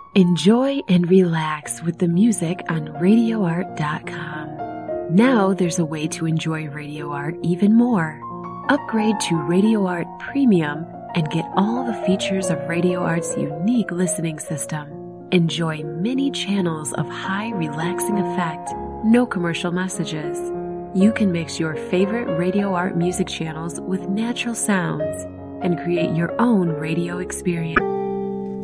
Enjoy and relax with the music on RadioArt.com. Now there's a way to enjoy Radio Art even more. Upgrade to Radio Art Premium and get all the features of Radio Art's unique listening system. Enjoy many channels of high relaxing effect, no commercial messages. You can mix your favorite Radio Art music channels with natural sounds and create your own radio experience.